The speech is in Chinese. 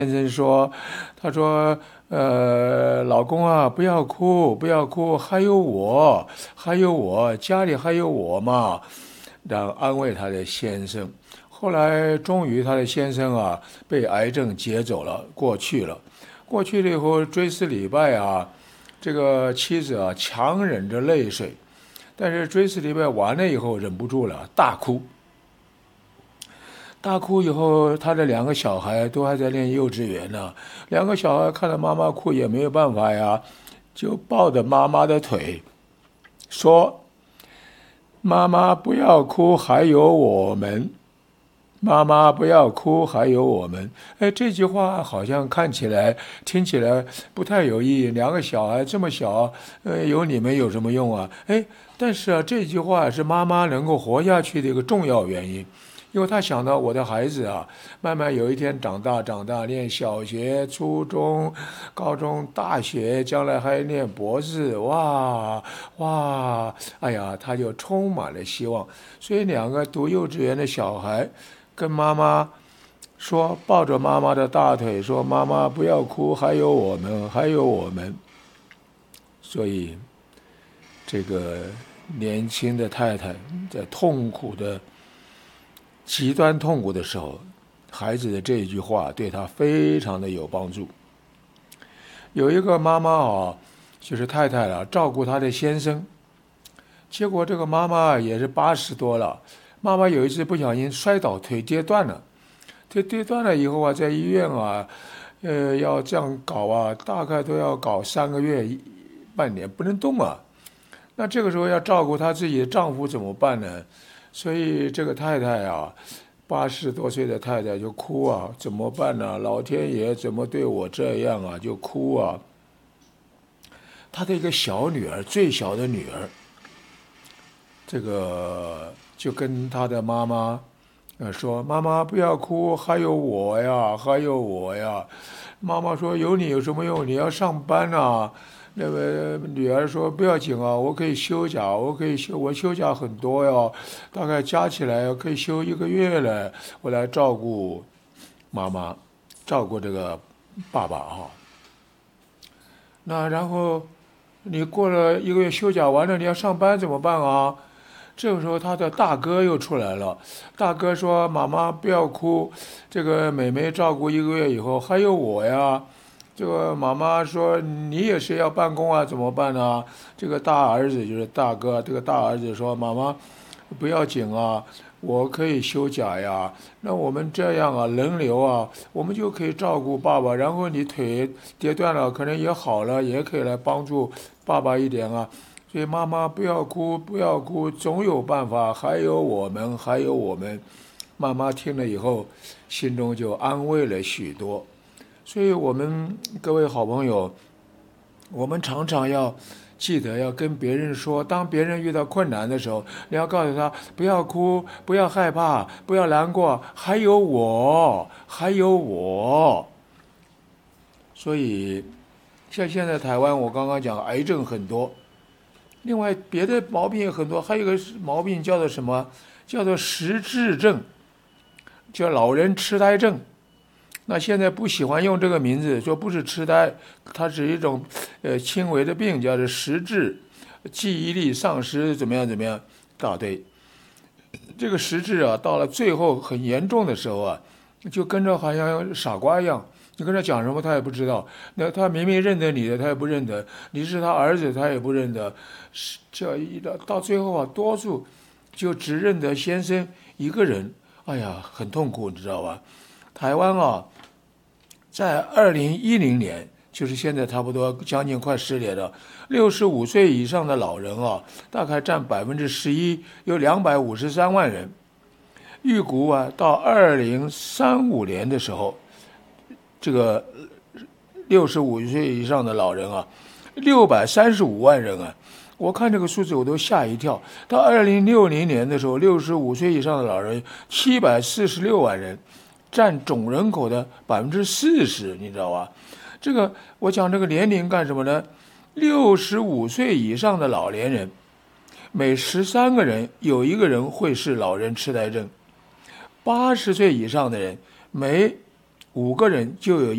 先生说，他说，老公啊，不要哭，不要哭，还有我，还有我，家里还有我嘛，然后安慰他的先生。后来终于他的先生啊被癌症接走了，过去了。过去了以后，追思礼拜啊，这个妻子啊强忍着泪水，但是追思礼拜完了以后忍不住了，大哭。大哭以后，他的两个小孩都还在念幼稚园呢。两个小孩看到妈妈哭也没有办法呀，就抱着妈妈的腿说：“妈妈不要哭，还有我们。妈妈不要哭，还有我们。”哎，这句话好像看起来、听起来不太有意义。两个小孩这么小，有你们有什么用啊？哎，但是啊，这句话是妈妈能够活下去的一个重要原因。因为他想到我的孩子啊，慢慢有一天长大，长大念小学、初中、高中、大学，将来还念博士，哇哇，哎呀，他就充满了希望。所以两个读幼稚园的小孩跟妈妈说，抱着妈妈的大腿说：“妈妈不要哭，还有我们，还有我们。”所以这个年轻的太太在痛苦的。极端痛苦的时候，孩子的这一句话对他非常的有帮助。有一个妈妈啊，就是太太了，照顾她的先生，结果这个妈妈也是80多了，妈妈有一次不小心摔倒，腿跌断了，腿跌断了以后啊，在医院啊，要这样搞啊，大概都要搞3个月、半年，不能动啊。那这个时候要照顾她自己的丈夫怎么办呢？所以这个太太啊，80多岁的太太就哭啊，怎么办呢？老天爷怎么对我这样啊？就哭啊。她的一个小女儿，最小的女儿，这个就跟她的妈妈说：“妈妈不要哭，还有我呀，还有我呀。”妈妈说：“有你有什么用？你要上班啊。”那个女儿说：“不要紧啊，我可以休假，我休假很多哟，大概加起来可以休1个月了，我来照顾妈妈，照顾这个爸爸哈。那然后你过了1个月休假完了，你要上班怎么办啊？”这个时候，他的大哥又出来了。大哥说：“妈妈不要哭，这个妹妹照顾1个月以后，还有我呀。”这个妈妈说：“你也是要办公啊，怎么办呢？”这个大儿子就是大哥，这个大儿子说：“妈妈，不要紧啊，我可以休假呀。那我们这样啊，轮流啊，我们就可以照顾爸爸。然后你腿跌断了，可能也好了，也可以来帮助爸爸一点啊。所以妈妈不要哭，不要哭，总有办法。还有我们，还有我们。”妈妈听了以后，心中就安慰了许多。所以我们各位好朋友，我们常常要记得要跟别人说，当别人遇到困难的时候，你要告诉他不要哭，不要害怕，不要难过，还有我，还有我。所以像现在台湾，我刚刚讲癌症很多，另外别的毛病也很多，还有一个毛病叫做什么？叫做失智症，叫老人痴呆症。那现在不喜欢用这个名字，说不是痴呆，它是一种轻微的病，叫做失智，记忆力丧失，怎么样怎么样，大堆。这个失智啊，到了最后很严重的时候啊，就跟着好像傻瓜一样，你跟他讲什么他也不知道。那他明明认得你的，他也不认得；你是他儿子，他也不认得。这一到最后啊，多数就只认得先生一个人。哎呀，很痛苦，你知道吧？台湾啊，在2010年，就是现在差不多将近快10年了，65岁以上的老人啊，大概占11%，有253万人。预估啊，到2035年的时候，这个65岁以上的老人啊，635万人啊。我看这个数字我都吓一跳。到2060年的时候，65岁以上的老人746万人。占总人口的40%，你知道吧？这个我讲这个年龄干什么呢？65岁以上的老年人，每13个人有1个人会是老人痴呆症；80岁以上的人，每5个人就有